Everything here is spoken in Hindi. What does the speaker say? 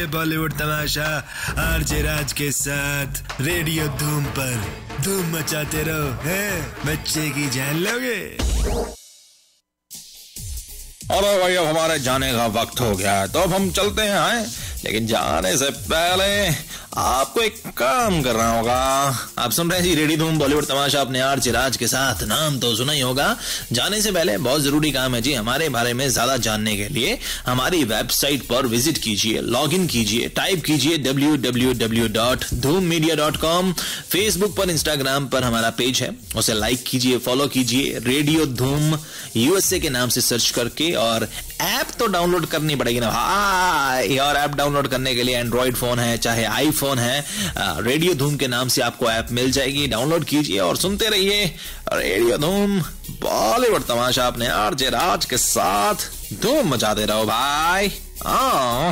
है बॉलीवुड तमाशा आरजे राज के साथ रेडियो धूम पर। धूम मचाते रहो, हैं? बच्चे की जान लोगे। अरे भाई, अब हमारे जाने का वक्त हो गया है, तो अब हम चलते हैं। लेकिन जाने से पहले आपको एक काम करना होगा। आप सुन रहे हैं जी रेडियो धूम बॉलीवुड तमाशा अपने आरजे राज के साथ। नाम तो सुना ही होगा। जाने से पहले बहुत जरूरी काम है जी। हमारे बारे में ज्यादा जानने के लिए हमारी वेबसाइट पर विजिट कीजिए, लॉग इन कीजिए, टाइप कीजिए www.dhoommedia.com। फेसबुक पर, इंस्टाग्राम पर हमारा पेज है, उसे लाइक कीजिए, फॉलो कीजिए, रेडियो धूम USA के नाम से सर्च करके। और ऐप तो डाउनलोड करनी पड़ेगी ना भाई। और ऐप डाउनलोड करने के लिए एंड्रॉइड फोन है चाहे आईफोन है, रेडियो धूम के नाम से आपको ऐप मिल जाएगी। डाउनलोड कीजिए और सुनते रहिए रेडियो धूम बॉलीवुड तमाशा अपने आरजे राज के साथ। धूम मचाते रहो भाई।